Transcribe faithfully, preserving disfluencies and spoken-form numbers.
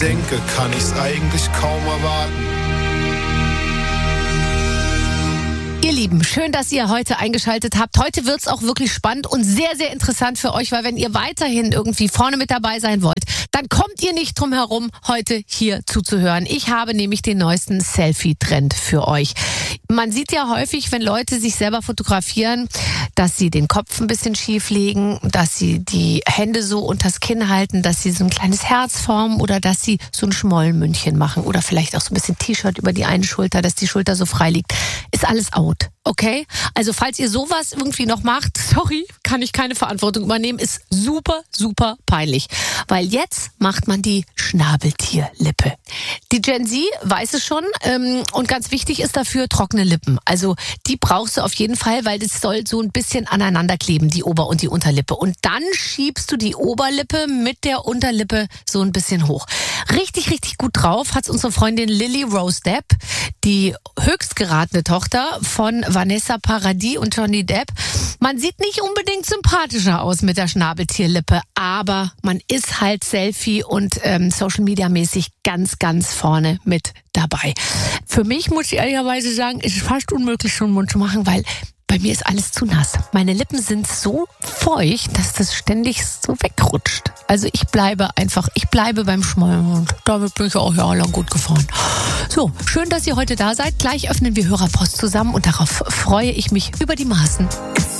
Denke, kann ich's eigentlich kaum erwarten. Ihr Lieben, schön, dass ihr heute eingeschaltet habt. Heute wird's auch wirklich spannend und sehr, sehr interessant für euch, weil wenn ihr weiterhin irgendwie vorne mit dabei sein wollt, dann kommt ihr nicht drum herum, heute hier zuzuhören. Ich habe nämlich den neuesten Selfie-Trend für euch. Man sieht ja häufig, wenn Leute sich selber fotografieren, dass sie den Kopf ein bisschen schief legen, dass sie die Hände so unters Kinn halten, dass sie so ein kleines Herz formen oder dass sie so ein Schmollmündchen machen oder vielleicht auch so ein bisschen T-Shirt über die eine Schulter, dass die Schulter so frei liegt. Ist alles out. Okay? Also falls ihr sowas irgendwie noch macht, sorry, kann ich keine Verantwortung übernehmen, ist super, super peinlich. Weil jetzt macht man die Schnabeltierlippe. Die Gen Z weiß es schon ähm, und ganz wichtig ist dafür trockene Lippen. Also die brauchst du auf jeden Fall, weil das soll so ein bisschen aneinander kleben, die Ober- und die Unterlippe. Und dann schiebst du die Oberlippe mit der Unterlippe so ein bisschen hoch. Richtig, richtig gut drauf hat's unsere Freundin Lily Rose Depp, die höchst geratene Tochter von Vanessa Paradis und Johnny Depp. Man sieht nicht unbedingt sympathischer aus mit der Schnabeltierlippe, aber man ist halt Selfie- und ähm, Social-Media-mäßig ganz, ganz vorne mit dabei. Für mich, muss ich ehrlicherweise sagen, ist es fast unmöglich, so einen Mund zu machen, weil bei mir ist alles zu nass. Meine Lippen sind so feucht, dass das ständig so wegrutscht. Also ich bleibe einfach, ich bleibe beim Schmollmund. Damit bin ich auch jahrelang gut gefahren. So, schön, dass ihr heute da seid. Gleich öffnen wir Hörerpost zusammen und darauf freue ich mich über die Maßen.